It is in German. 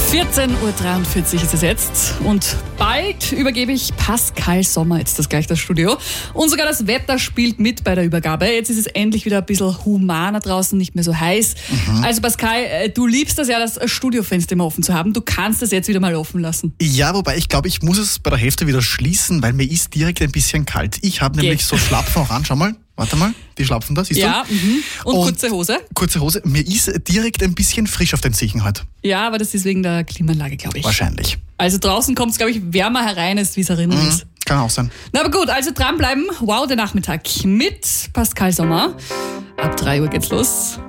14.43 Uhr ist es jetzt und bald übergebe ich Pascal Sommer jetzt gleich das Studio. Und sogar das Wetter spielt mit bei der Übergabe. Jetzt ist es endlich wieder ein bisschen humaner draußen, nicht mehr so heiß. Also Pascal, du liebst das ja, das Studiofenster immer offen zu haben. Du kannst das jetzt wieder mal offen lassen. Ja, wobei ich glaube, ich muss es bei der Hälfte wieder schließen, weil mir ist direkt ein bisschen kalt. Ich habe nämlich so Schlapfen auch an, schau mal. Warte mal, die Schlapfen da, siehst du? Ja, und kurze Hose. Kurze Hose. Mir ist direkt ein bisschen frisch auf den Zehen heute. Ja, aber das ist wegen der Klimaanlage, glaube ich. Wahrscheinlich. Also draußen kommt es, glaube ich, wärmer herein, als wie es drinnen ist. Kann auch sein. Na aber gut, also dranbleiben. Wow, der Nachmittag mit Pascal Sommer. Ab 3 Uhr geht's los.